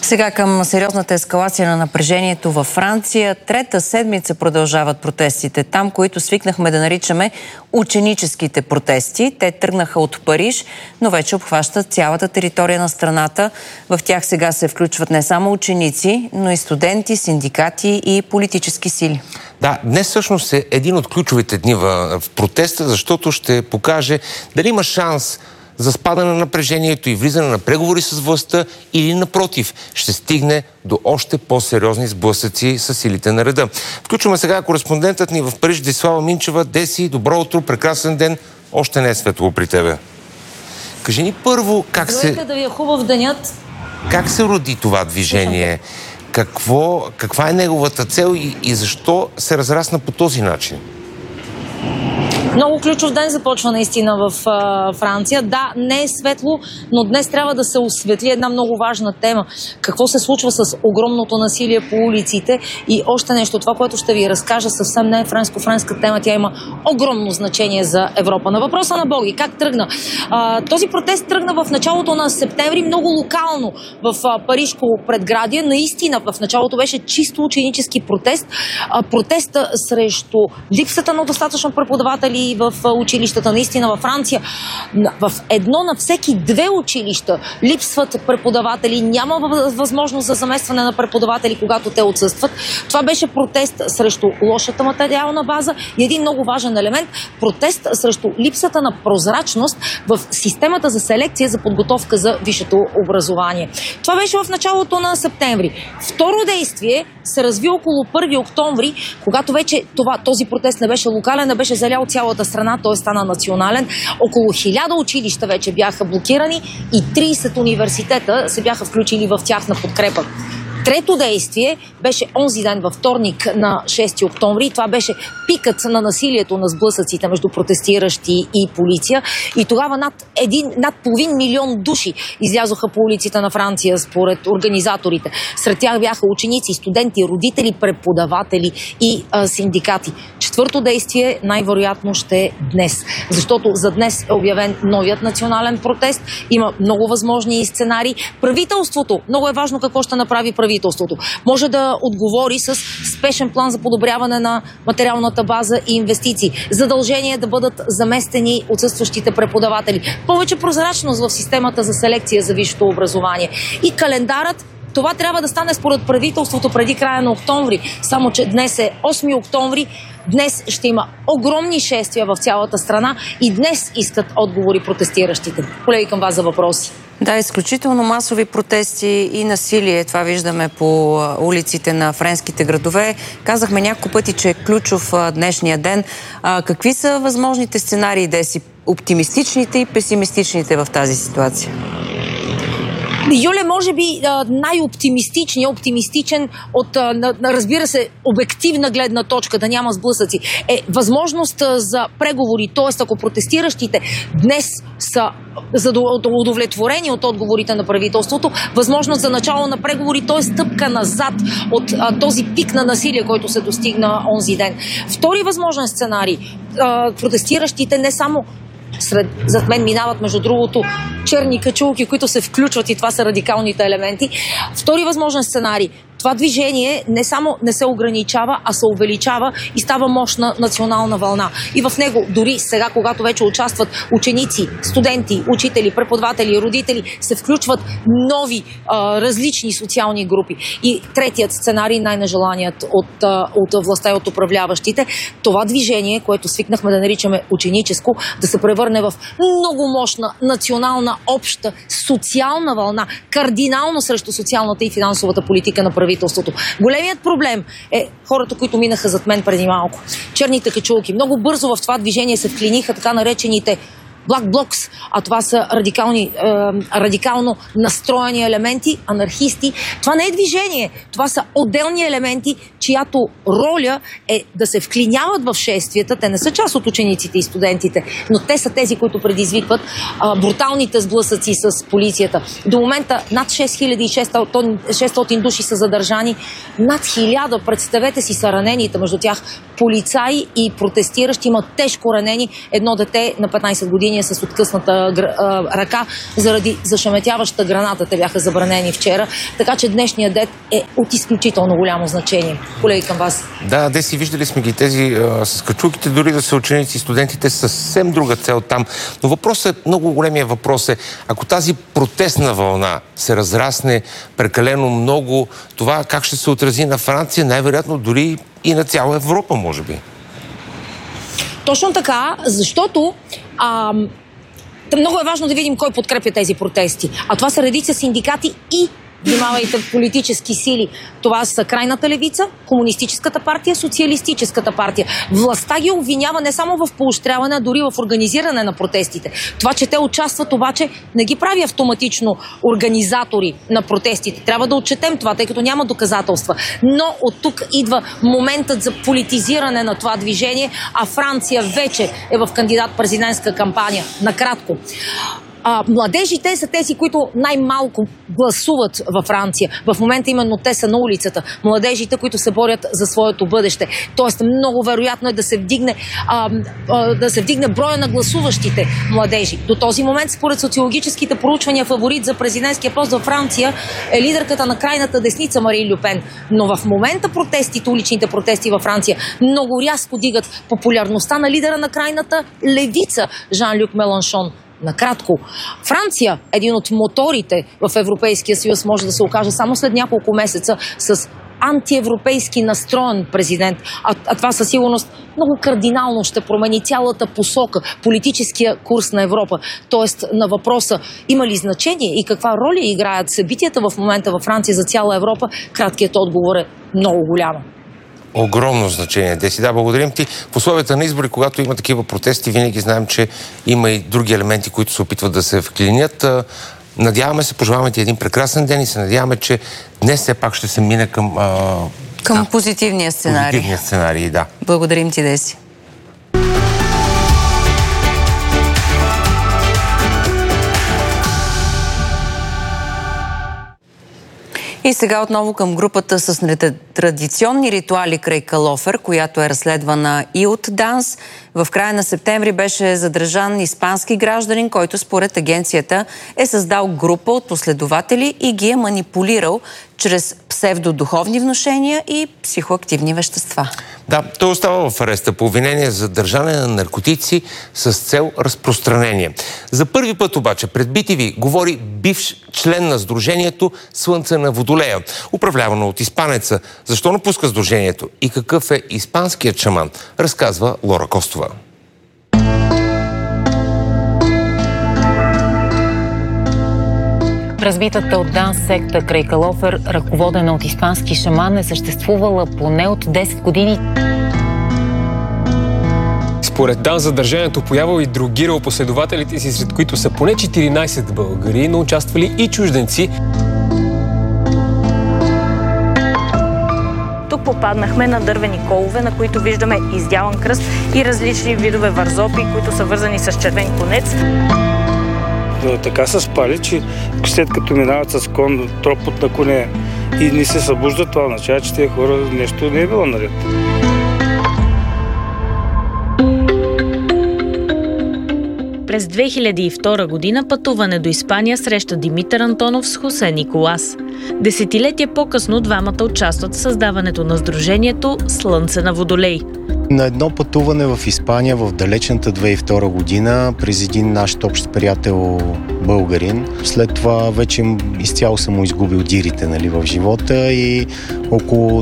Сега към сериозната ескалация на напрежението във Франция. Трета седмица продължават протестите там, които свикнахме да наричаме ученическите протести. Те тръгнаха от Париж, но вече обхващат цялата територия на страната. В тях сега се включват не само ученици, но и студенти, синдикати и политически сили. Да, днес всъщност е един от ключовите дни в протеста, защото ще покаже дали има шанс за спадане на напрежението и влизане на преговори с властта или напротив, ще стигне до още по-сериозни сблъсъци с силите на реда. Включваме сега кореспондентът ни в Париж Десислава Минчева. Деси, добро утро, прекрасен ден. Още не е светло при тебе. Кажи ни първо как да ви е хубав денят. Как се роди това движение? Каква е неговата цел и защо се разрасна по този начин? Много ключов ден започва наистина в Франция. Да, не е светло, но днес трябва да се осветли една много важна тема. Какво се случва с огромното насилие по улиците и още нещо. Това, което ще ви разкажа, съвсем не е френско-френска тема. Тя има огромно значение за Европа. На въпроса на Боги, как тръгна? Този протест тръгна в началото на септември, много локално в Парижко предградие. Наистина в началото беше чисто ученически протест. Протеста срещу липсата на достатъчно преподаватели в училищата. Наистина във Франция в едно на всеки две училища липсват преподаватели. Няма възможност за заместване на преподаватели, когато те отсъстват. Това беше протест срещу лошата материална база и един много важен елемент – протест срещу липсата на прозрачност в системата за селекция за подготовка за висшето образование. Това беше в началото на септември. Второ действие се разви около 1 октомври, когато вече този протест не беше локален, не беше залял цялата страна, той стана национален. Около 1000 училища вече бяха блокирани и 30 университета се бяха включили в тяхна подкрепа. Трето действие беше онзи ден във вторник на 6 октомври. Това беше пикът на насилието на сблъсъците между протестиращи и полиция. И тогава над половин милион души излязоха по улиците на Франция според организаторите. Сред тях бяха ученици, студенти, родители, преподаватели и синдикати. Четвърто действие най-вероятно ще е днес. Защото за днес е обявен новият национален протест. Има много възможни сценарии. Правителството, много е важно какво ще направи правителството. Може да отговори с спешен план за подобряване на материалната база и инвестиции. Задължение да бъдат заместени отсъстващите преподаватели. Повече прозрачност в системата за селекция за висшето образование. И календарът, това трябва да стане според правителството преди края на октомври. Само че днес е 8 октомври. Днес ще има огромни шествия в цялата страна и днес искат отговори протестиращите. Колеги, към вас за въпроси. Да, изключително масови протести и насилие. Това виждаме по улиците на френските градове. Казахме няколко пъти, че е ключов днешния ден. Какви са възможните сценарии, Деси? Оптимистичните и песимистичните в тази ситуация? Юле, може би оптимистичен от, разбира се, обективна гледна точка, да няма сблъсъци, е възможност за преговори. Т.е. ако протестиращите днес са удовлетворени от отговорите на правителството, възможност за начало на преговори, т.е. стъпка назад от този пик на насилие, който се достигна онзи ден. Втори възможен сценарий. Протестиращите не само зад мен минават, между другото, черни качулки, които се включват и това са радикалните елементи. Втори възможен сценарий. Това движение не само не се ограничава, а се увеличава и става мощна национална вълна. И в него, дори сега, когато вече участват ученици, студенти, учители, преподаватели, родители, се включват нови различни социални групи. И третият сценарий, най-нежеланият от властта и от управляващите, това движение, което свикнахме да наричаме ученическо, да се превърне в много мощна национална, обща, социална вълна, кардинално срещу социалната и финансовата политика на правителството. Големият проблем е хората, които минаха зад мен преди малко. Черните качулки. Много бързо в това движение се вклиниха така наречените Black Blocs, а това са радикално настроени елементи, анархисти. Това не е движение, това са отделни елементи, чиято роля е да се вклиняват в шествията. Те не са част от учениците и студентите, но те са тези, които предизвикват бруталните сблъсъци с полицията. До момента над 6600 души са задържани, над 1000, представете си, са ранените, между тях полицаи и протестиращи, имат тежко ранени. Едно дете на 15 години движение с откъсната ръка заради зашеметяваща граната. Те бяха забранени вчера. Така че днешният ден е от изключително голямо значение. Колеги, към вас. Да, Деси, виждали сме ги тези с качулките, дори да са ученици и студентите, съвсем друга цел там. Но въпросът, много големия въпрос е, ако тази протестна вълна се разрасне прекалено много, това как ще се отрази на Франция, най-вероятно дори и на цяла Европа, може би. Точно така, защото много е важно да видим кой подкрепя тези протести. А това са редица синдикати и, внимавайте, политически сили. Това са крайната левица, комунистическата партия, социалистическата партия. Властта ги обвинява не само в поощряване, а дори в организиране на протестите. Това, че те участват, обаче не ги прави автоматично организатори на протестите. Трябва да отчетем това, тъй като няма доказателства. Но от тук идва моментът за политизиране на това движение, а Франция вече е в кандидат-президентска кампания. Накратко. Младежите са тези, които най-малко гласуват във Франция. В момента именно те са на улицата. Младежите, които се борят за своето бъдеще. Тоест, много вероятно е да се вдигне броя на гласуващите младежи. До този момент, според социологическите проучвания, фаворит за президентския пост във Франция е лидерката на крайната десница Марин Лю Пен. Но в момента уличните протести във Франция много рязко дигат популярността на лидера на крайната левица Жан-Люк Меланшон. Накратко, Франция, един от моторите в Европейския съюз, може да се окаже само след няколко месеца с антиевропейски настроен президент. А това със сигурност много кардинално ще промени цялата посока, политическия курс на Европа. Тоест на въпроса има ли значение и каква роля играят събитията в момента във Франция за цяла Европа, краткият отговор е много голямо. Огромно значение, Деси. Да, благодарим ти. В условията на избори, когато има такива протести, винаги знаем, че има и други елементи, които се опитват да се вклинят. Надяваме се, пожелаваме ти един прекрасен ден и се надяваме, че днес все пак ще се мине към позитивния сценарий. Позитивния сценарий, да. Благодарим ти, Деси. И сега отново към групата с нетрадиционни ритуали край Калофер, която е разследвана и от ДАНС. В края на септември беше задържан испански гражданин, който според агенцията е създал група от последователи и ги е манипулирал чрез псевдодуховни внушения и психоактивни вещества. Да, той остава в ареста по обвинение за държане на наркотици с цел разпространение. За първи път обаче пред BTV говори бивш член на сдружението Слънце на Водолея, управлявано от испанеца. Защо напуска сдружението и какъв е испанският шаман, разказва Лора Костова. Разбитата от ДАНС секта край Калофер, ръководена от испански шаман, е съществувала поне от 10 години. Според ДАНС задържанието появил и дрогирал последователите си, сред които са поне 14 българи, но участвали и чужденци. Тук попаднахме на дървени колове, на които виждаме издялан кръст и различни видове вързопи, които са вързани с червен конец. Така са спали, че след като минават с кон, тропот на коне и не се събуждат, това означава, че тези хора нещо не е било наред. През 2002 година пътуване до Испания среща Димитър Антонов с Хосе Николас. Десетилетие по-късно двамата участват в създаването на сдружението Слънце на Водолей. На едно пътуване в Испания в далечната 2002 година през един наш общ приятел българин. След това вече изцяло съм му изгубил дирите, в живота и около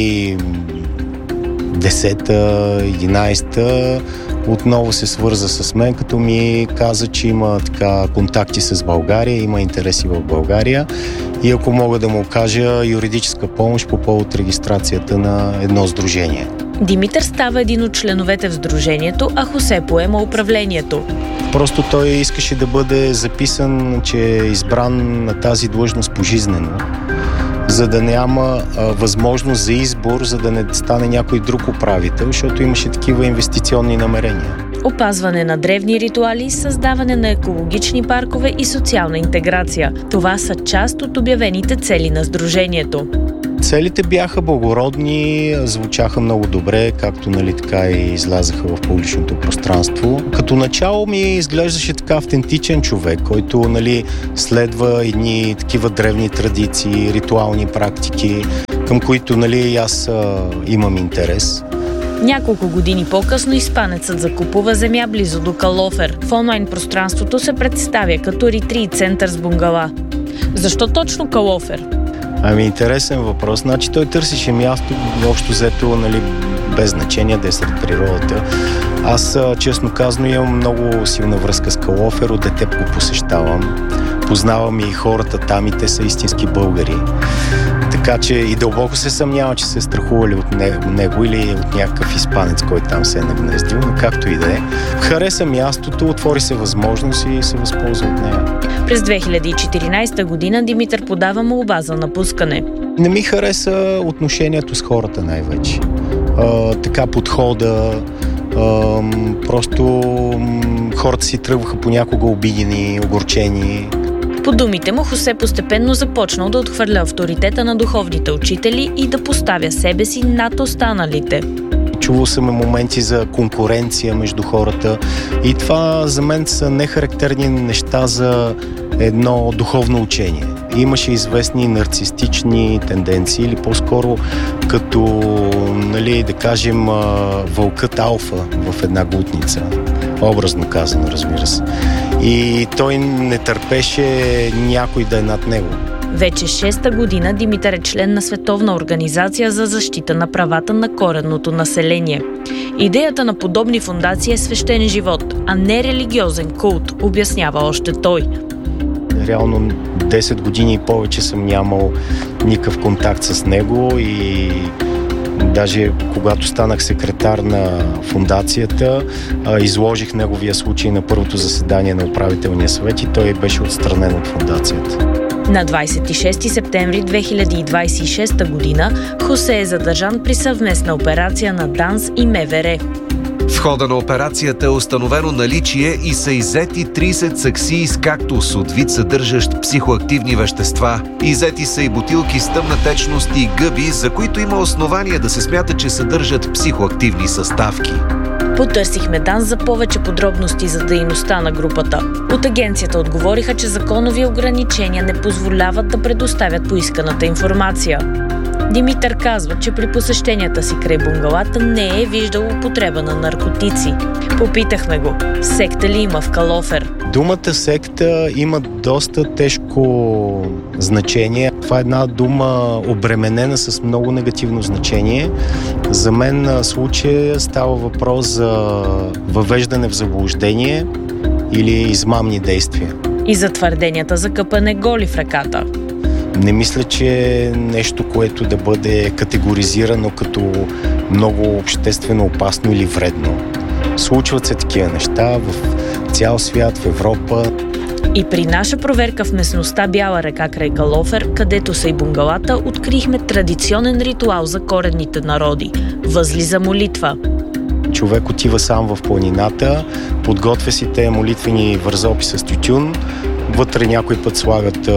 2010-2011 отново се свърза с мен, като ми каза, че има контакти с България, има интереси в България и ако мога да му окажа юридическа помощ по повод регистрацията на едно сдружение. Димитър става един от членовете в сдружението, а Хосе поема управлението. Просто той искаше да бъде записан, че е избран на тази длъжност пожизнено, за да няма възможност за избор, за да не стане някой друг управител, защото имаше такива инвестиционни намерения. опазване на древни ритуали, създаване на екологични паркове и социална интеграция. Това са част от обявените цели на сдружението. Целите бяха благородни, звучаха много добре, както така и излязаха в публичното пространство. Като начало ми изглеждаше така автентичен човек, който следва едни такива древни традиции, ритуални практики, към които аз имам интерес. Няколко години по-късно испанецът закупува земя близо до Калофер. В онлайн пространството се представя като ретрит център с бунгала. Защо точно Калофер? Интересен въпрос. Той търсише място, общо взето, без значение да е сред природата. Аз, честно казано, имам много силна връзка с Калофер, от дете го посещавам. Познавам и хората там, и те са истински българи. Така че и дълбоко се съмнявам, че се страхували от него или от някакъв испанец, който там се е нагнездил, но както и да е. Хареса мястото, отвори се възможност и се възползва от нея. През 2014 година Димитър подава молба за напускане. Не ми хареса отношението с хората най-вече. Така подхода, просто хората си тръгваха понякога обидени, огорчени. По думите му, Хосе постепенно започнал да отхвърля авторитета на духовните учители и да поставя себе си над останалите. Чувал съм моменти за конкуренция между хората и това за мен са нехарактерни неща за едно духовно учение. Имаше известни нарцистични тенденции или по-скоро като, да кажем, вълкът алфа в една глутница. Образно казано, разбира се. И той не търпеше някой да е над него. Вече 6-та година Димитър е член на Световна организация за защита на правата на коренното население. Идеята на подобни фондации е свещен живот, а не религиозен култ, обяснява още той. Реално 10 години и повече съм нямал никакъв контакт с него и даже когато станах секретар на фондацията, изложих неговия случай на първото заседание на управителния съвет и той беше отстранен от фондацията. На 26 септември 2026 година Хосе е задържан при съвместна операция на ДАНС и МВР. В хода на операцията е установено наличие и са иззети 30 саксии с кактус от вид съдържащ психоактивни вещества. Иззети са и бутилки с тъмна течност и гъби, за които има основание да се смята, че съдържат психоактивни съставки. Потърсихме ДАНС за повече подробности за дейността на групата. От агенцията отговориха, че законови ограничения не позволяват да предоставят поисканата информация. Димитър казва, че при посещенията си край бунгалата не е виждал употреба на наркотици. Попитахме го, секта ли има в Калофер? Думата секта има доста тежко значение. Това е една дума обременена с много негативно значение. За мен случая става въпрос за въвеждане в заблуждение или измамни действия. И за твърденията за къпане голи в ръката. Не мисля, че е нещо, което да бъде категоризирано като много обществено опасно или вредно. Случват се такива неща в цял свят, в Европа. И при наша проверка в местността Бяла река край Калофер, където са и бунгалата, открихме традиционен ритуал за коренните народи – възлиза молитва. Човек отива сам в планината, подготвя си те молитвени вързопи с тютюн, вътре някой път слагат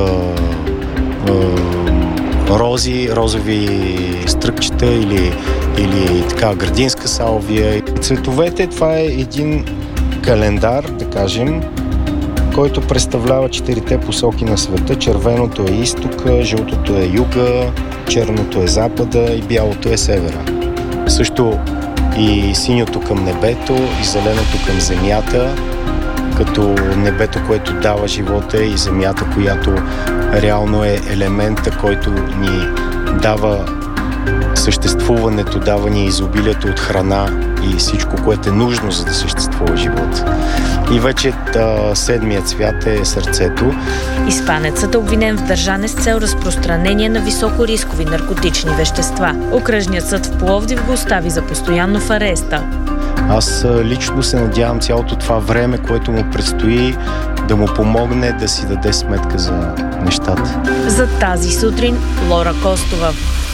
розови стръкчета или така градинска салвия. Цветовете, това е един календар, да кажем, който представлява 4-те посоки на света. Червеното е изтока, жълтото е юга, черното е запада и бялото е севера. Също и синьото към небето, и зеленото към земята, като небето, което дава живота, и земята, която реално е елемента, който ни дава съществуването, дава ни изобилието от храна и всичко, което е нужно, за да съществува живот. И вече седмият цвят е сърцето. Испанецът е обвинен в държане с цел разпространение на високорискови наркотични вещества. Окръжният съд в Пловдив го остави за постоянно в ареста. Аз лично се надявам цялото това време, което му предстои, да му помогне да си даде сметка за нещата. За тази сутрин Лора Костова.